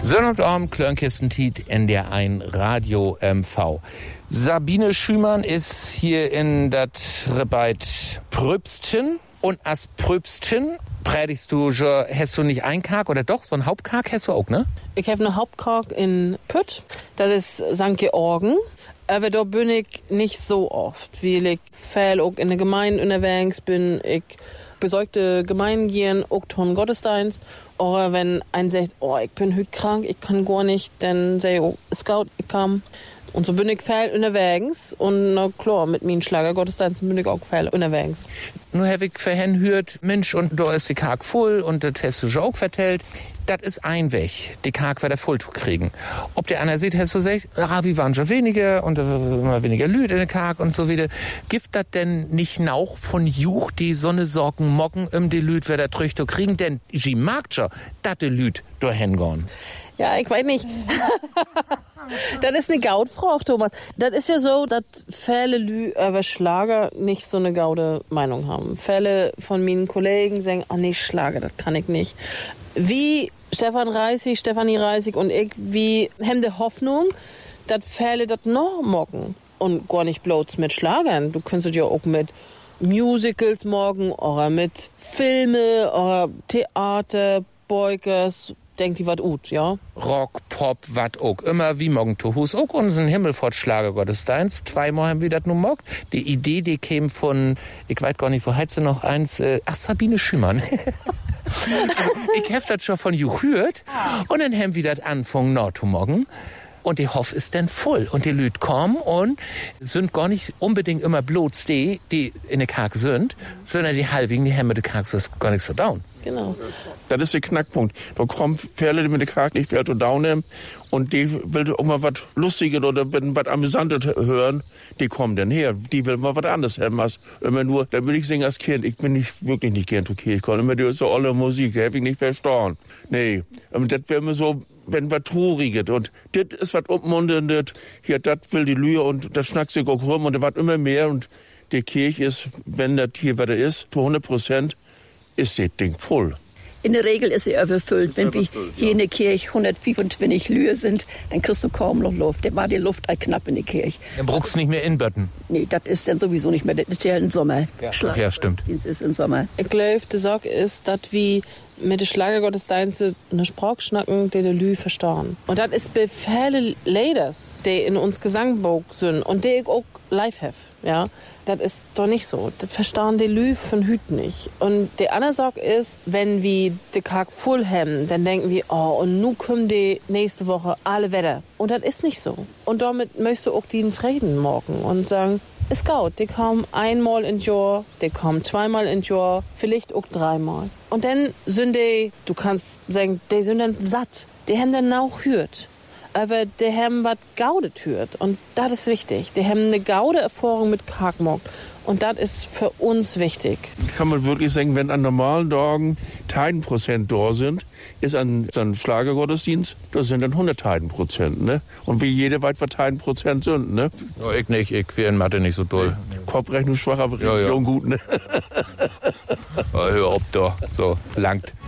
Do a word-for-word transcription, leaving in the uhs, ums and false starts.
Sonnabend, Klörnkistentiet, in der ein Radio M V. Sabine Schümann ist hier in dat Rebeit Pröbsten. Und as Pröbsten predigst du, jo, hast du nicht einen Kark oder doch? So ein Hauptkark hast du auch, ne? Ich habe einen Hauptkark in Pütt. Das ist Sankt Georgen. Aber da bin ich nicht so oft, weil ich viel auch in der Gemeinde unterwegs bin. Ich besorgte Gemeinden gehen, auch zum Gottesdienst. Oder wenn ein sagt, oh, ich bin heute krank, ich kann gar nicht, dann sage ich, oh, Scout, ich kann. Und so bin ich viel unterwegs. Und na klar, mit meinen Schlagergottesdienst bin ich auch viel unterwegs. Nun habe ich vorhin gehört, Mensch, und da ist die Kark voll und das hast du schon auch vertellt. Das ist ein Weg, die Kark wieder voll zu kriegen. Ob der einer sieht, hast du gesagt, ah, wie waren schon weniger und immer weniger Lüd in der Kark und so wieder. Gibt das denn nicht noch von Juch die Sonne sorgen Mocken um die Lüd wieder trüch zu kriegen? Denn ich mag schon, dass die Lüd da hingehen. Ja, ich weiß nicht. Das ist eine Gautfrage, Thomas. Das ist ja so, dass viele Lü über Schlager nicht so eine gaude Meinung haben. Viele von meinen Kollegen sagen, ah nee, Schlager, das kann ich nicht. Wie Stefan Reisig, Stefanie Reisig und ich, wie haben die Hoffnung, dass viele das noch mocken. Und gar nicht bloß mit Schlagern. Du könntest ja auch mit Musicals morgen oder mit Filme oder Theater, Beukers, denkt die wat ut, ja? Rock, Pop, wat auch immer, wie morgen zu Hus. Auch unseren Himmelfort-Schlager Gottesdienst. Zweimal haben wir das nun mockt. Die Idee, die käme von, ich weiß gar nicht, wo heißt sie noch eins, äh, ach, Sabine Schümann. Ich hab das schon von Juch gehört. Und dann haben wir das anfangen, noch zu morgen. Und die Hoff ist dann voll. Und die Lüd kommen und sind gar nicht unbedingt immer bloß die, die in der Kark sind, sondern die halbigen, die haben mit der Kark so gar nicht so down. Genau. Das ist der Knackpunkt. Da kommen Pferde, die mit der Kark nicht mehr zu down haben und die will auch mal was Lustiges oder was Amüsantes hören, die kommen dann her. Die will mal was anderes haben als immer nur, da will ich singen als Kind. Ich bin nicht, wirklich nicht gern zur Kirche gekommen. Immer die so olle Musik, die hab ich nicht verstanden. Nee, und das wäre mir so, wenn was Trauriges. Und das ist was Ummundendes. Hier, das will die Lühe und das schnackt sich auch rum und das wird immer mehr. Und die Kirche ist, wenn das hier was ist, zu hundert Prozent, ist das Ding voll. In der Regel ist sie überfüllt. Wenn überfüllt, wir hier ja. in der Kirche hundertfünfundzwanzig Lühe sind, dann kriegst du kaum noch Luft. Da war die Luft all knapp in der Kirche. Dann brauchst du nicht mehr in Bötten. Nee, das ist dann sowieso nicht mehr. Das ist ja im Sommer. Ja, ja stimmt. Das ist im Sommer. Ich glaube, die Sorge ist, dass wir mit den Schlagergottesdiensten eine Sprache schnacken, die die Lü verstehen. Und das ist bei vielen Ladies, die in uns Gesangbuch sind und die ich auch live habe. Ja, das ist doch nicht so. Das verstehen die Lü von Hüt nicht. Und die andere Sorge ist, wenn wir die Kark voll haben, dann denken wir, oh, und nun kommen die nächste Woche alle Wetter. Und das ist nicht so. Und damit möchtest du auch den Frieden morgen und sagen, ist gut, die kommen einmal in Jahr, die kommen zweimal in Jahr, vielleicht auch dreimal. Und dann sind die, du kannst sagen, die sind dann satt. Die haben dann auch gehört. Aber die haben was Gaudet hört. Und das ist wichtig. Die haben eine Gaude-Erfahrung mit Karkmock. Und das ist für uns wichtig. Kann man wirklich sagen, wenn an normalen Tagen Prozent da sind, ist an so einem Schlagergottesdienst, das sind dann hundert Prozent, ne? Und wie jede weit was Prozent sind, ne? Ja, ich nicht, ich will in Mathe nicht so doll. Kopfrechnung schwach, aber ja, ja. gut, ne? Ja, hör auf da, so, langt.